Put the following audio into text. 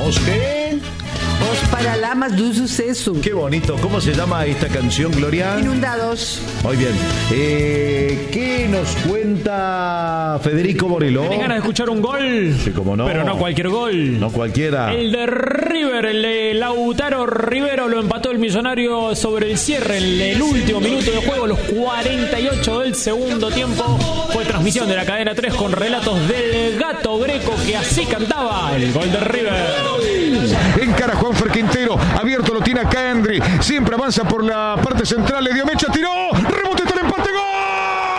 Os qué? Os Paralamas do Suceso. Qué bonito. ¿Cómo se llama esta canción, Gloria? Inundados. Muy bien. ¿Qué nos cuenta Federico Borelo? ¿Tenés ganas de escuchar un gol? Sí, cómo no. Pero no cualquier gol. No cualquiera. El de River, el de Lautaro Rivero, lo empató el Millonario sobre el cierre en el último minuto de juego, los 48 del segundo tiempo. Fue transmisión de la cadena 3 con relatos del Gato Greco, que así cantaba el gol de River. Encara Juanfer Quintero, abierto lo tiene a Kendry, siempre avanza por la parte central, le dio mecha, tiró, rebotó.